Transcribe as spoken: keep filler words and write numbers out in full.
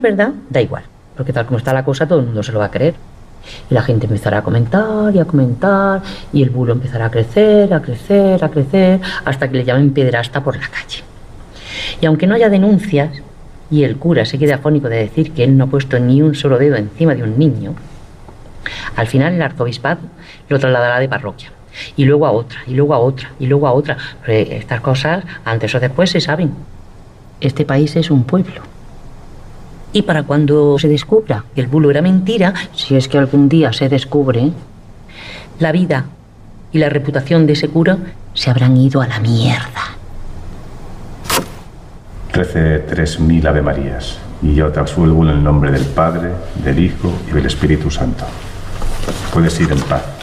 ¿verdad? Da igual, porque tal como está la cosa todo el mundo se lo va a creer. Y la gente empezará a comentar y a comentar y el bulo empezará a crecer, a crecer, a crecer, hasta que le llamen pederasta por la calle. Y aunque no haya denuncias y el cura se quede afónico de decir que él no ha puesto ni un solo dedo encima de un niño, al final el arzobispado lo trasladará de parroquia. Y luego a otra, y luego a otra, y luego a otra. Pero estas cosas antes o después se saben. Este país es un pueblo. Y para cuando se descubra que el bulo era mentira, si es que algún día se descubre, la vida y la reputación de ese cura se habrán ido a la mierda. Trece tres mil Ave Marías, y yo te absuelvo en el nombre del Padre, del Hijo y del Espíritu Santo. Puedes ir en paz.